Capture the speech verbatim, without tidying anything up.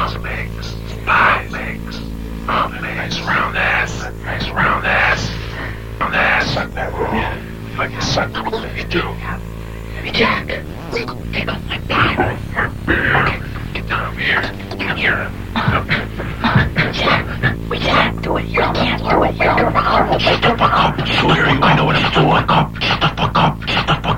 legs, thighs, legs, nice round ass, nice round ass, round ass. Suck that roll. If I can suck, let me do. Hey, Jack, take off my pants. Get down here. Get here. Jack, we can't do it. You can't do it. You're wrong. Shut the fuck up. I swear you, I know what I'm doing. Shut the fuck up. Shut the fuck up.